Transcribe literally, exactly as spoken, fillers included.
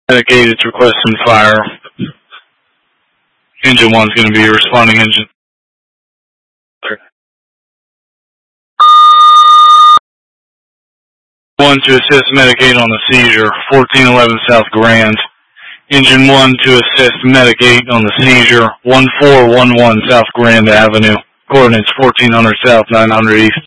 Medicaid, it's requesting fire. Engine one's going to be your responding engine. One to assist Medicaid on the seizure, fourteen eleven South Grand. Engine one to assist Medicaid on the seizure, one four one one South Grand Avenue. Coordinates fourteen hundred South, nine hundred East.